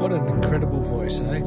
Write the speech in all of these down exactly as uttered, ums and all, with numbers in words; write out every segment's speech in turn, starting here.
What an incredible voice, eh?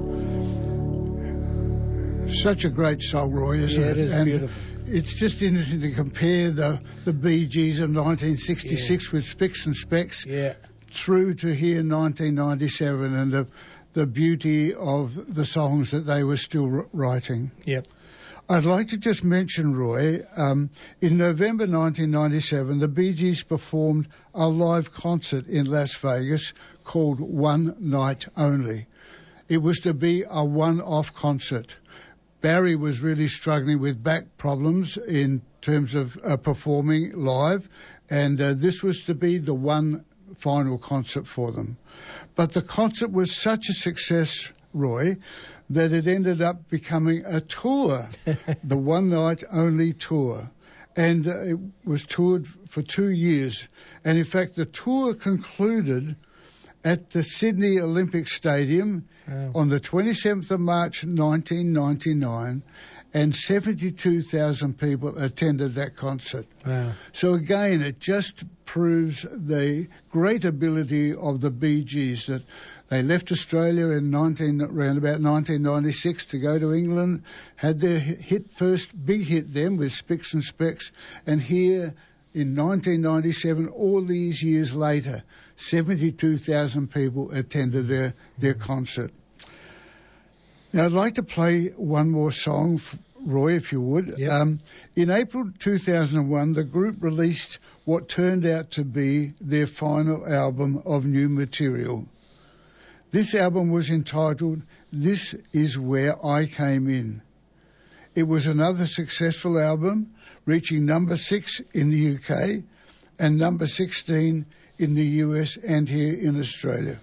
Such a great song, Roy, isn't Yeah, it? it is and beautiful. It's just interesting to compare the, the Bee Gees of nineteen sixty-six Yeah. with Spicks and Specks Yeah. through to here nineteen ninety-seven and the, the beauty of the songs that they were still r- writing. Yep. I'd like to just mention, Roy, um, in November nineteen ninety-seven, the Bee Gees performed a live concert in Las Vegas called One Night Only. It was to be a one-off concert. Barry was really struggling with back problems in terms of uh, performing live, and uh, this was to be the one final concert for them. But the concert was such a success, Roy, that it ended up becoming a tour, the One Night Only tour. And uh, it was toured for two years. And in fact, the tour concluded at the Sydney Olympic Stadium Wow. on the twenty-seventh of March nineteen ninety-nine, and seventy-two thousand people attended that concert. Wow. So again, it just proves the great ability of the Bee Gees, that they left Australia in nineteen around about nineteen ninety-six to go to England, had their hit first big hit then with Spicks and Specks, and here in nineteen ninety-seven, all these years later, seventy-two thousand people attended their, their concert. Now, I'd like to play one more song, Roy, if you would. Yep. Um, in April two thousand one, the group released what turned out to be their final album of new material. This album was entitled This Is Where I Came In. It was another successful album, reaching number six in the U K and number sixteen in the U S and here in Australia.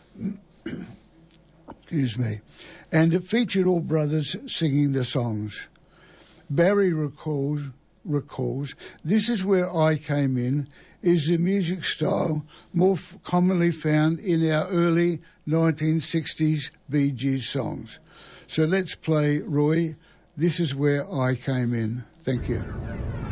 Excuse me. And it featured all brothers singing the songs. Barry recalls, recalls, this is where I came in, is the music style more f- commonly found in our early nineteen sixties Bee Gees songs. So let's play, Roy, This Is Where I Came In. Thank you.